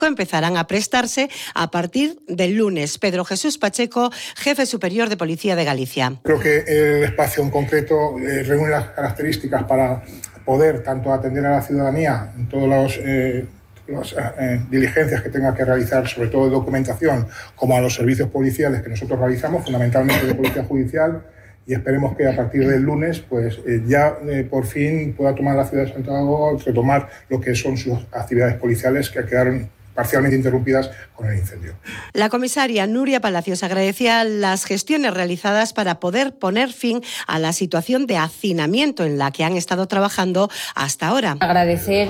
empezarán a prestarse a partir del lunes. Pedro Jesús Pacheco, jefe superior de Policía de Galicia. Creo que el espacio en concreto reúne las características para poder tanto atender a la ciudadanía en todas las diligencias que tenga que realizar, sobre todo de documentación, como a los servicios policiales que nosotros realizamos, fundamentalmente de Policía Judicial, y esperemos que a partir del lunes por fin pueda tomar la ciudad de Santiago, retomar lo que son sus actividades policiales que quedaron parcialmente interrumpidas con el incendio. La comisaria Nuria Palacios agradecía las gestiones realizadas para poder poner fin a la situación de hacinamiento en la que han estado trabajando hasta ahora. Agradecer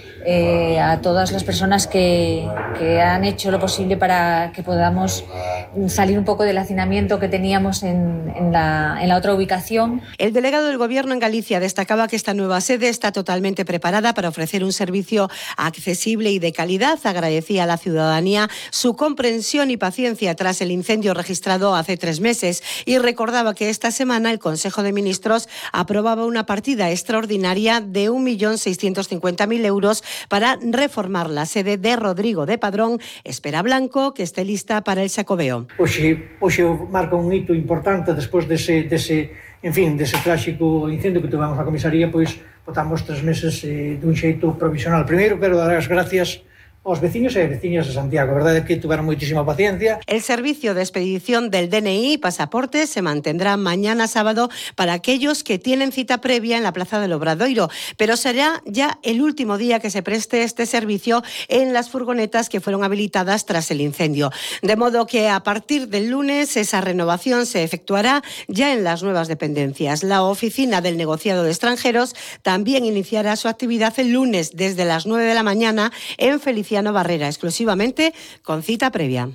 a todas las personas que han hecho lo posible para que podamos salir un poco del hacinamiento que teníamos en la otra ubicación. El delegado del Gobierno en Galicia destacaba que esta nueva sede está totalmente preparada para ofrecer un servicio accesible y de calidad. Agradecía a la ciudadanía su comprensión y paciencia tras el incendio registrado hace 3 meses y recordaba que esta semana el Consejo de Ministros aprobaba una partida extraordinaria de 1.650.000 euros para reformar la sede de Rodrigo de Padrón. Espera Blanco que esté lista para el Xacobeo. Hoxe marca un hito importante despois dese tráxico incendio que tivemos na comisaría, pois botamos 3 meses dun xeito provisional. Primeiro quero dar as gracias aos veciños e veciñas de Santiago. A verdade é que tiveron moitísima paciencia. El servicio de expedición del DNI y pasaportes se mantendrá mañana sábado para aquellos que tienen cita previa en la Plaza del Obradoiro, pero será ya el último día que se preste este servicio en las furgonetas que fueron habilitadas tras el incendio. De modo que a partir del lunes esa renovación se efectuará ya en las nuevas dependencias. La oficina del negociado de extranjeros también iniciará su actividad el lunes desde las 9 de la mañana en Feliciano Barrera, exclusivamente con cita previa.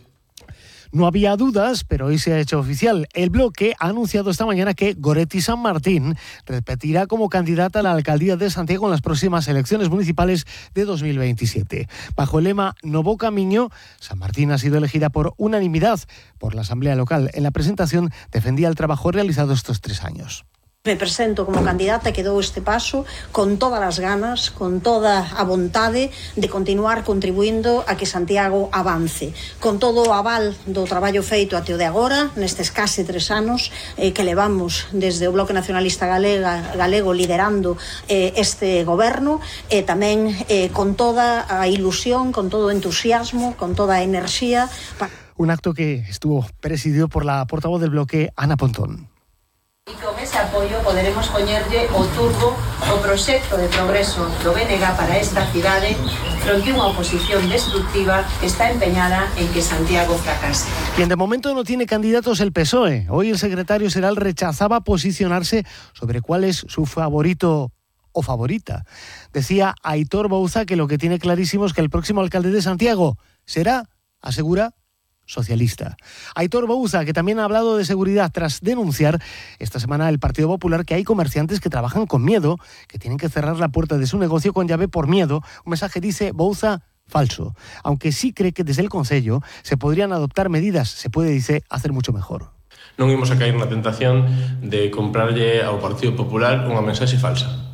No había dudas, pero hoy se ha hecho oficial. El bloque ha anunciado esta mañana que Goretti San Martín repetirá como candidata a la alcaldía de Santiago en las próximas elecciones municipales de 2027. Bajo el lema Novo Camiño, San Martín ha sido elegida por unanimidad por la Asamblea Local. En la presentación defendía el trabajo realizado estos 3 años. Me presento como candidata que dou este paso con todas as ganas, con toda a vontade de continuar contribuindo a que Santiago avance, con todo o aval do traballo feito até o de agora, nestes case 3 anos que levamos desde o Bloque Nacionalista Galego liderando este goberno, e tamén con toda a ilusión, con todo o entusiasmo, con toda a enerxía. Un acto que estuvo presidido por la portavoz del bloque, Ana Pontón. E con ese apoio poderemos poñerlle o turbo o proxecto de progreso do BNG para esta cidade fronte a unha oposición destructiva que está empeñada en que Santiago fracase. Quien de momento no tiene candidatos el PSOE. Hoy el secretario Seral rechazaba posicionarse sobre cuál es su favorito o favorita. Decía Aitor Bouza que lo que tiene clarísimo es que el próximo alcalde de Santiago será, asegura, socialista. Aitor Bouza, que también ha hablado de seguridad tras denunciar esta semana el Partido Popular que hay comerciantes que trabajan con miedo, que tienen que cerrar la puerta de su negocio con llave por miedo. Un mensaje, dice Bouza, falso, aunque sí cree que desde el Concello se podrían adoptar medidas, se puede, dice, hacer mucho mejor. Non imos a caer na tentación de comprarlle ao Partido Popular unha mensaxe falsa.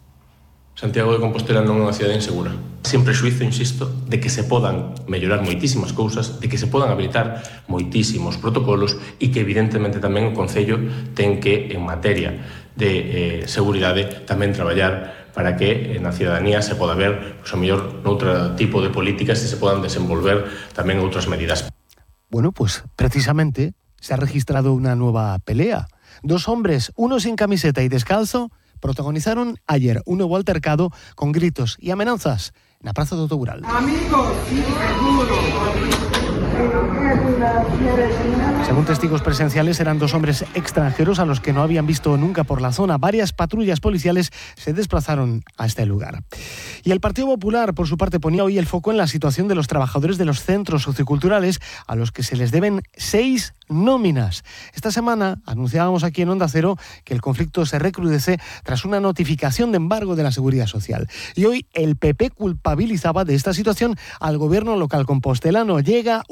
Santiago de Compostela non é unha cidade insegura. Sin prexuízo, insisto, de que se podan mellorar moitísimas cousas, de que se podan habilitar moitísimos protocolos e que evidentemente tamén o Concello ten que, en materia de seguridade, tamén traballar para que na cidadanía se poda ver, pois, a mellor, noutro tipo de políticas e se podan desenvolver tamén outras medidas. Bueno, pues precisamente se ha registrado una nueva pelea. 2 hombres, uno sin camiseta y descalzo, protagonizaron ayer un nuevo altercado con gritos y amenazas en la Plaza de Autogural. Amigos, seguro. Según testigos presenciales, eran 2 hombres extranjeros a los que no habían visto nunca por la zona. Varias patrullas policiales se desplazaron a este lugar. Y el Partido Popular, por su parte, ponía hoy el foco en la situación de los trabajadores de los centros socioculturales a los que se les deben 6 nóminas. Esta semana anunciábamos aquí en Onda Cero que el conflicto se recrudece tras una notificación de embargo de la Seguridad Social. Y hoy el PP culpabilizaba de esta situación al gobierno local compostelano. Llega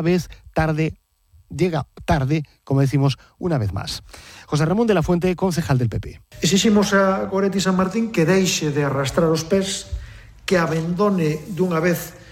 tarde, como decimos, una vez más. José Ramón de la Fuente, concejal del PP. Exiximos a Goretti San Martín que deixe de arrastrar os pés, que abandone dunha vez